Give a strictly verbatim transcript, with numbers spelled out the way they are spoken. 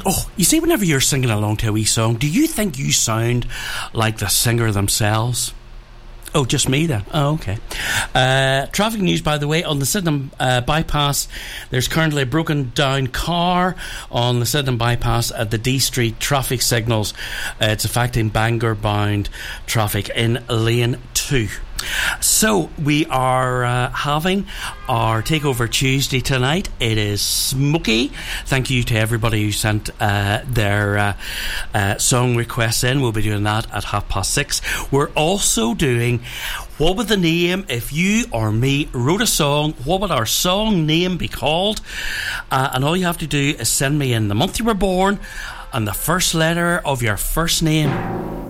Oh, you see, whenever you're singing along to a wee song, do you think you sound like the singer themselves? Oh, just me then. Oh, okay. Uh, traffic news, by the way, on the Sydenham uh, bypass. There's currently a broken down car on the Sydenham bypass at the D Street traffic signals. Uh, it's affecting Bangor bound traffic in lane two. So we are uh, having our Takeover Tuesday tonight. It is smoky. Thank you to everybody who sent uh, their uh, uh, song requests in. We'll be doing that at half past six. We're also doing what would the name, if you or me wrote a song, what would our song name be called? Uh, and all you have to do is send me in the month you were born and the first letter of your first name.